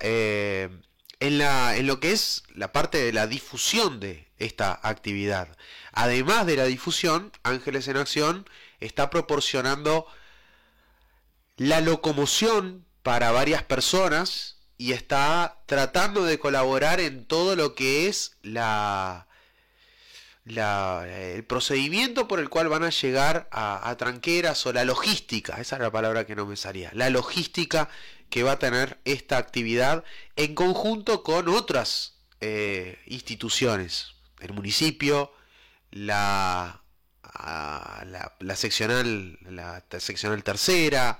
en lo que es la parte de la difusión de esta actividad. Además de la difusión, Ángeles en Acción está proporcionando la locomoción para varias personas y está tratando de colaborar en todo lo que es el procedimiento por el cual van a llegar a Tranqueras, o la logística, esa es la palabra que no me salía, la logística que va a tener esta actividad en conjunto con otras instituciones, el municipio, la seccional tercera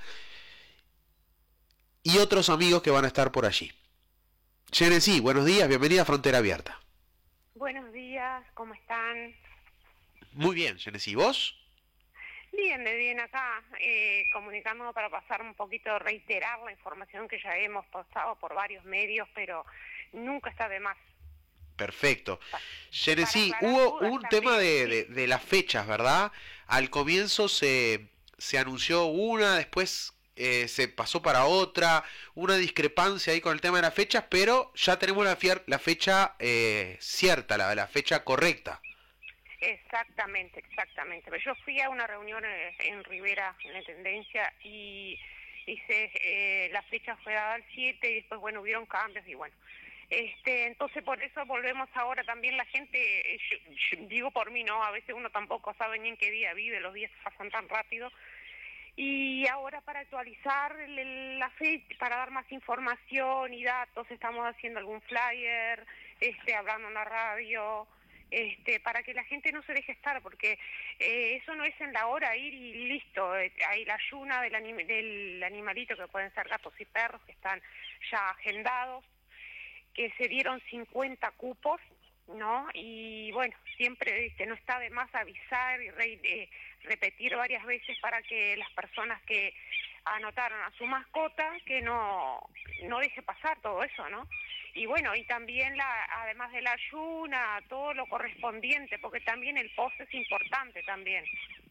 y otros amigos que van a estar por allí. Genesí, buenos días, bienvenida a Frontera Abierta. Buenos días, ¿cómo están? Muy bien, Genesí, ¿vos? Bien, de bien acá, comunicando para pasar un poquito, reiterar la información que ya hemos pasado por varios medios, pero nunca está de más. Perfecto. Genesí, hubo un tema de las fechas, ¿verdad? Al comienzo se anunció una, después se pasó para otra, una discrepancia ahí con el tema de las fechas, pero ya tenemos la fecha cierta, la fecha correcta. Exactamente. Pero yo fui a una reunión en Rivera, en la Intendencia, y la fecha fue dada al 7 y después, bueno, hubieron cambios y bueno. Entonces por eso volvemos ahora también la gente, yo digo por mí, ¿no? A veces uno tampoco sabe ni en qué día vive, los días pasan tan rápido. Y ahora para actualizar la fecha, para dar más información y datos, estamos haciendo algún flyer, hablando en la radio, para que la gente no se deje estar, porque eso no es en la hora ir y listo. Hay la ayuna del animalito, que pueden ser gatos y perros, que están ya agendados, que se dieron 50 cupos, ¿no? Y bueno, siempre no está de más avisar y repetir varias veces para que las personas que anotaron a su mascota, que no deje pasar todo eso, ¿no? Y bueno, y también además de la ayuna, todo lo correspondiente, porque también el post es importante también.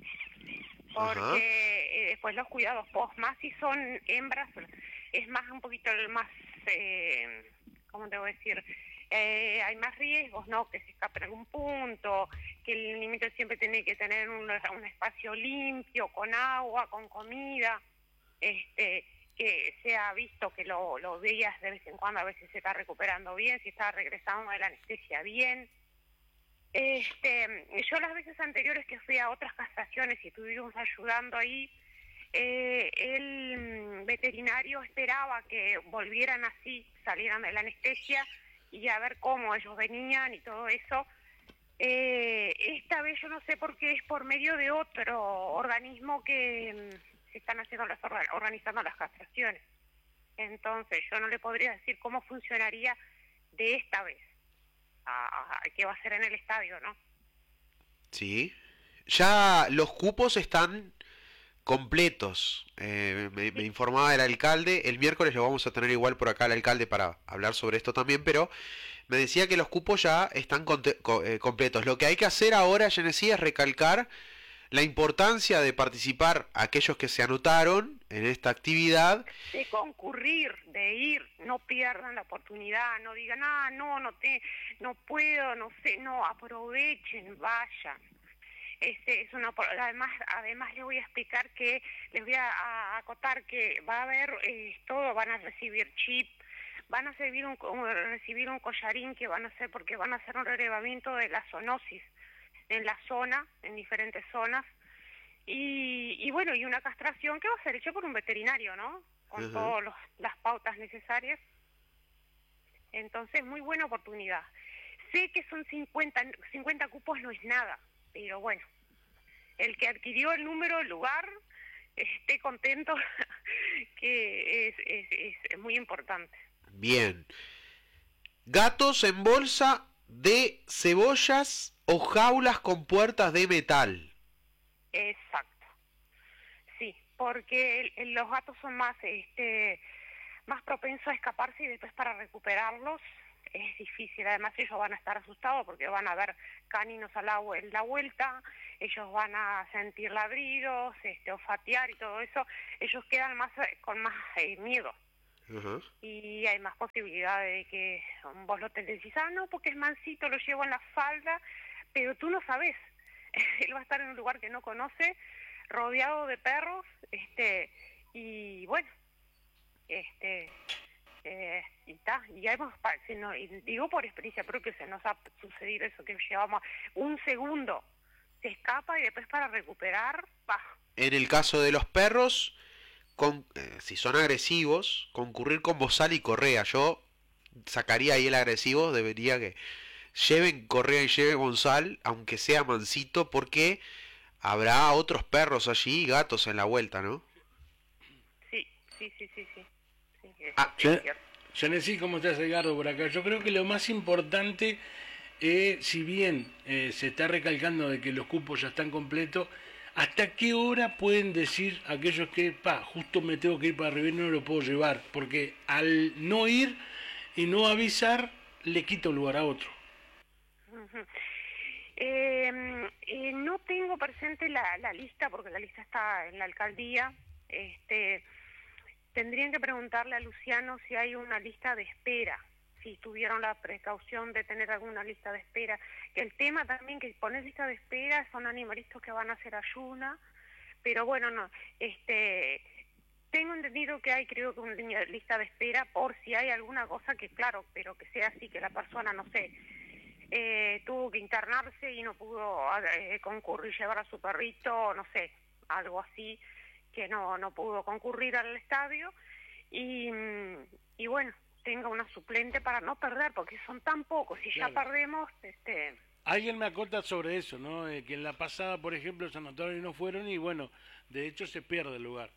Porque después los cuidados post, más si son hembras, es más un poquito más, ¿cómo te voy a decir? Hay más riesgos, ¿no? Que se escape en algún punto, que el alimento siempre tiene que tener un espacio limpio, con agua, con comida, que sea visto que lo veías de vez en cuando, a ver si se está recuperando bien, si está regresando de la anestesia bien. Yo las veces anteriores que fui a otras castraciones y estuvimos ayudando ahí, el veterinario esperaba que volvieran así, salieran de la anestesia y a ver cómo ellos venían y todo eso. Esta vez yo no sé por qué es por medio de otro organismo que se están haciendo organizando las castraciones. Entonces yo no le podría decir cómo funcionaría de esta vez, que va a ser en el estadio, ¿no? Sí. Ya los cupos están completos. Me informaba el alcalde. El miércoles lo vamos a tener igual por acá al alcalde para hablar sobre esto también, pero me decía que los cupos ya están completos. Lo que hay que hacer ahora, Genesí, es recalcar la importancia de participar aquellos que se anotaron en esta actividad. De concurrir, de ir, no pierdan la oportunidad, no digan, no puedo, no sé, no, aprovechen, vayan. Además les voy a explicar que, les voy a acotar que va a haber todo, van a recibir chip, van a recibir un collarín que van a hacer, porque van a hacer un relevamiento de la zoonosis en la zona, en diferentes zonas, y bueno, y una castración que va a ser hecha por un veterinario, ¿no? Con todas las pautas necesarias. Entonces, muy buena oportunidad. Sé que son 50 cupos, no es nada, pero bueno, el que adquirió el número, el lugar, esté contento, que es muy importante. Bien. Gatos en bolsa de cebollas o jaulas con puertas de metal. Exacto. Sí, porque los gatos son más propensos a escaparse y después para recuperarlos es difícil. Además ellos van a estar asustados porque van a ver caninos en la vuelta, ellos van a sentir ladridos, olfatear y todo eso. Ellos quedan con más miedo. Ajá. y hay más posibilidades de que vos lo tenés. Decís, no, porque es mansito, lo llevo en la falda, pero tú no sabés. Él va a estar en un lugar que no conoce, rodeado de perros, y bueno, y está, y ya hemos, y digo por experiencia propia, se nos ha sucedido eso, que llevamos un segundo, se escapa y después para recuperar, En el caso de los perros, si son agresivos, concurrir con bozal y correa. Yo sacaría ahí el agresivo, debería que lleven correa y lleven bozal, aunque sea mansito, porque habrá otros perros allí y gatos en la vuelta, ¿no? sí, sí, sí, sí, sí, sí, eso Ah, sí es cierto. Yanesi, ¿cómo estás, Edgardo, por acá? Yo creo que lo más importante, si bien se está recalcando de que los cupos ya están completos, ¿hasta qué hora pueden decir aquellos que, justo me tengo que ir para Rivera y no lo puedo llevar? Porque al no ir y no avisar, le quita un lugar a otro. Ujú. No tengo presente la lista, porque la lista está en la alcaldía. Tendrían que preguntarle a Luciano si hay una lista de espera, si tuvieron la precaución de tener alguna lista de espera. Que el tema también que poner lista de espera son animalitos que van a hacer ayuna, pero bueno, no, tengo entendido que hay, creo que una lista de espera por si hay alguna cosa que, claro, pero que sea así, que la persona, no sé, tuvo que internarse y no pudo concurrir, llevar a su perrito, no sé, algo así, que no pudo concurrir al estadio, y bueno, tenga una suplente para no perder, porque son tan pocos, si Claro. ya perdemos, Alguien me acota sobre eso, ¿no? Que en la pasada, por ejemplo, se anotaron y no fueron y bueno, de hecho se pierde el lugar.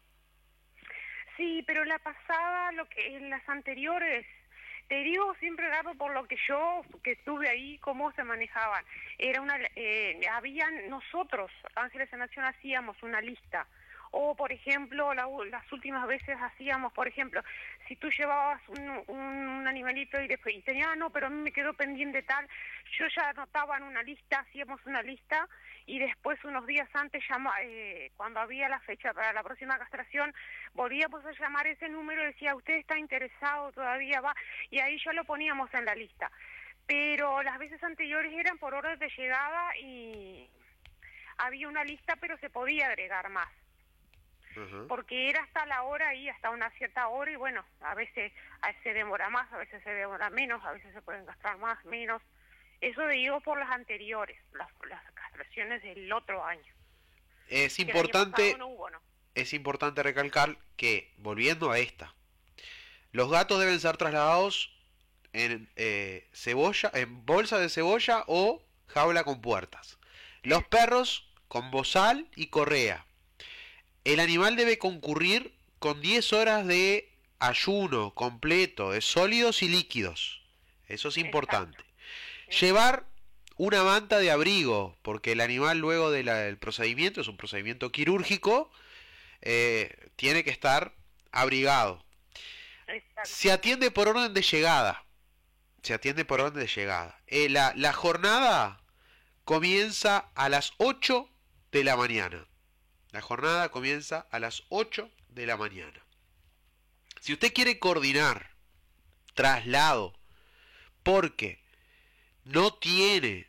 Sí, pero la pasada, lo que en las anteriores, te digo siempre, Gabo, por lo que yo que estuve ahí, cómo se manejaban. Era habían nosotros, Ángeles en Acción, hacíamos una lista. O, por ejemplo, las últimas veces hacíamos, por ejemplo, si tú llevabas un animalito y después y tenía, no, pero a mí me quedó pendiente tal, yo ya anotaba en una lista, hacíamos una lista, y después unos días antes, cuando había la fecha para la próxima castración, volvíamos a llamar ese número y decía, usted está interesado, todavía va, y ahí ya lo poníamos en la lista. Pero las veces anteriores eran por orden de llegada y había una lista, pero se podía agregar más. Ajá. Porque era hasta la hora y hasta una cierta hora, y bueno, a veces se demora más, a veces se demora menos, a veces se pueden gastar más, menos. Eso digo por las anteriores, las castraciones del otro año. Es Que el año pasado importante, no hubo, ¿no? es importante recalcar que, volviendo a esta, los gatos deben ser trasladados en cebolla, en bolsa de cebolla o jaula con puertas. Los perros con bozal y correa. El animal debe concurrir con 10 horas de ayuno completo de sólidos y líquidos. Eso es importante. Exacto. Llevar una manta de abrigo, porque el animal luego del procedimiento, es un procedimiento quirúrgico, tiene que estar abrigado. Exacto. Se atiende por orden de llegada. Se atiende por orden de llegada. La jornada comienza a las 8 de la mañana. La jornada comienza a las 8 de la mañana. Si usted quiere coordinar traslado porque no tiene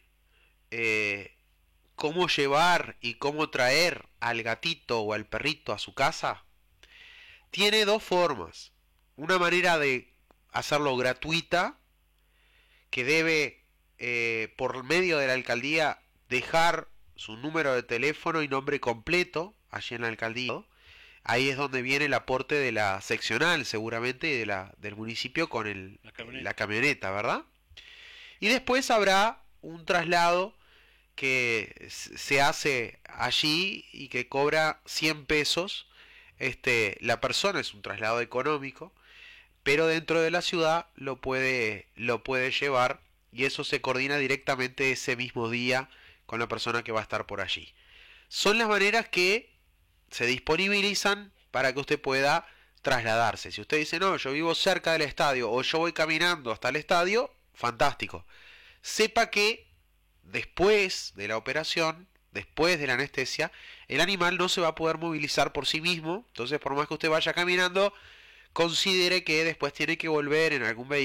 cómo llevar y cómo traer al gatito o al perrito a su casa, tiene dos formas. Una manera de hacerlo gratuita, que debe, por medio de la alcaldía, dejar su número de teléfono y nombre completo allí en la alcaldía. Ahí es donde viene el aporte de la seccional, seguramente, y del municipio con la camioneta, ¿verdad? Y después habrá un traslado que se hace allí y que cobra 100 pesos. La persona es un traslado económico, pero dentro de la ciudad lo puede llevar, y eso se coordina directamente ese mismo día con la persona que va a estar por allí. Son las maneras que se disponibilizan para que usted pueda trasladarse. Si usted dice, no, yo vivo cerca del estadio o yo voy caminando hasta el estadio, fantástico. Sepa que después de la operación, después de la anestesia, el animal no se va a poder movilizar por sí mismo. Entonces, por más que usted vaya caminando, considere que después tiene que volver en algún